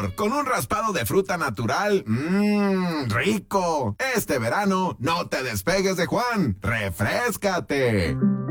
sabor, con un raspado de fruta natural. ¡Rico! Este verano no te despegues de Juan. ¡Refréscate!